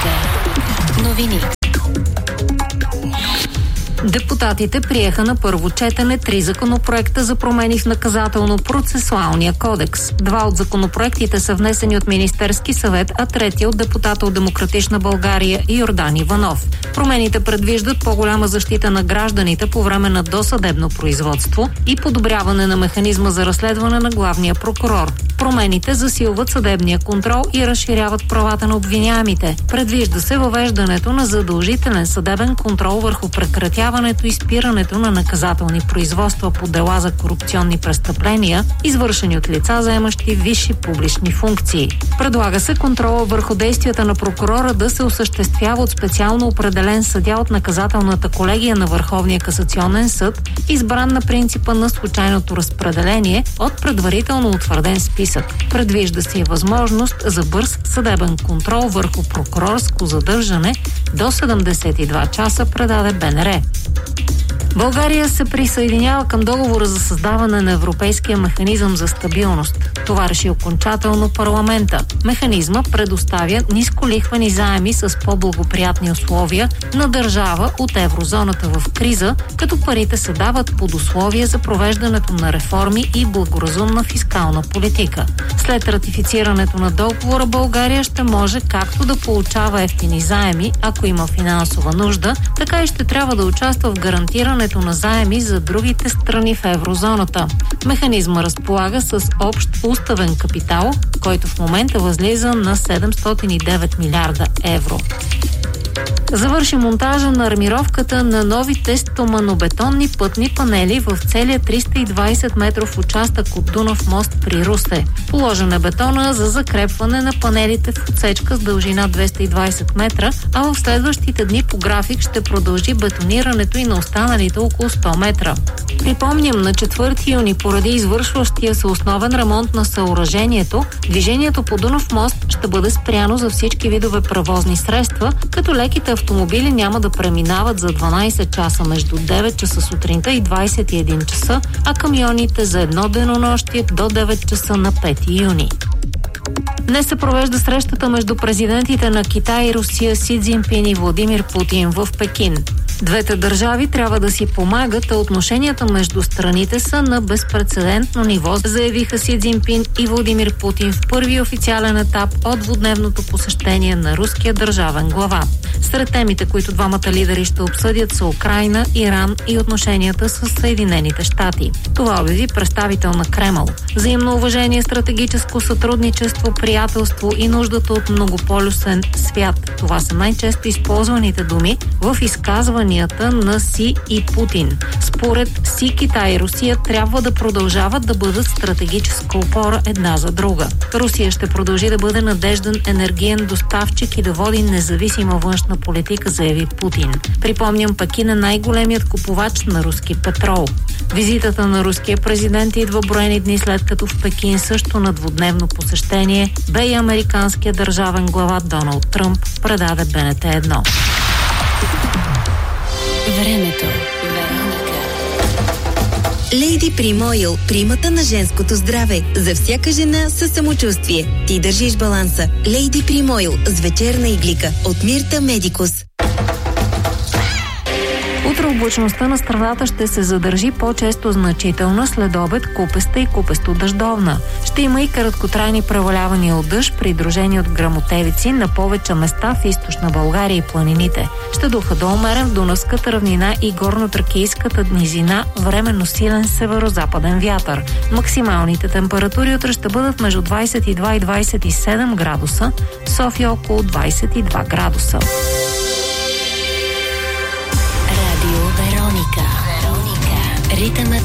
Вероника. Новини. Депутатите приеха на първо четене 3 законопроекта за промени в наказателно-процесуалния кодекс. 2 от законопроектите са внесени от Министерски съвет, а третия от депутата от Демократична България Йордан Иванов. Промените предвиждат по-голяма защита на гражданите по време на досъдебно производство и подобряване на механизма за разследване на главния прокурор. Промените засилват съдебния контрол и разширяват правата на обвиняемите. Предвижда се въвеждането на задължителен съдебен контрол върху прекратяването и спирането на наказателни производства по дела за корупционни престъпления, извършени от лица, заемащи висши публични функции. Предлага се контрола върху действията на прокурора да се осъществява от специално определен съдия от наказателната колегия на Върховния касационен съд, избран на принципа на случайното разпределение от предварително утвърден списък. Предвижда се и възможност за бърз съдебен контрол върху прокурорско задържане до 72 часа, предаде БНР. България се присъединява към договора за създаване на Европейския механизъм за стабилност. Това реши окончателно парламента. Механизма предоставя нисколихвени заеми с по-благоприятни условия на държава от еврозоната в криза, като парите се дават под условия за провеждането на реформи и благоразумна фискална политика. След ратифицирането на договора, България ще може както да получава евтини заеми, ако има финансова нужда, така и ще трябва да участва в гарантиране на заеми за другите страни в еврозоната. Механизма разполага с общ уставен капитал, който в момента възлиза на 709 милиарда евро. Завърши монтажа на армировката на новите стоманобетонни пътни панели в целия 320 метров участък от Дунав мост при Русе. Положен е бетона за закрепване на панелите в отсечка с дължина 220 метра, а в следващите дни по график ще продължи бетонирането и на останалите около 100 метра. Припомням, на 4 юни поради извършващия се основен ремонт на съоръжението, движението по Дунав мост ще бъде спряно за всички видове превозни средства, като леките автомобили няма да преминават за 12 часа между 9 часа сутринта и 21 часа, а камионите за едно денонощие до 9 часа на 5 юни. Днес се провежда срещата между президентите на Китай и Русия Си Цзинпин и Владимир Путин в Пекин. Двете държави трябва да си помагат, а отношенията между страните са на безпрецедентно ниво, заявиха Си Цзинпин и Владимир Путин в първи официален етап от двудневното посещение на руския държавен глава. Сред темите, които двамата лидери ще обсъдят, са Украйна, Иран и отношенията с Съединените щати. Това обяви представител на Кремъл. Взаимно уважение, стратегическо сътрудничество, приятелство и нуждата от многополюсен свят. Това са най-често използваните думи в изказванията на Си и Путин. Според Си, Китай и Русия трябва да продължават да бъдат стратегическа опора една за друга. Русия ще продължи да бъде надежден енергиен доставчик и да води независима външна политика, заяви Путин. Припомням, Пекин е най-големият купувач на руски петрол. Визитата на руския президент идва броени дни след като в Пекин също на двудневно посещение бе и американския държавен глава Доналд Тръмп, предаде БНТ 1. Времето. Лейди Прим Ойл, примата на женското здраве. За всяка жена със самочувствие. Ти държиш баланса. Лейди Прим Ойл с вечерна иглика от Мирта Медикус. Утре облачността на страната ще се задържи по-често значителна, след обед купеста и купесто-дъждовна. Ще има и краткотрайни превалявания от дъжд, придружени от гръмотевици на повече места в източна България и планините. Ще духа до умерен в Дунавската равнина и горно-тракийската низина, временно силен северо-западен вятър. Максималните температури утре ще бъдат между 22 и 27 градуса, в София около 22 градуса. Вероника. Ритъмът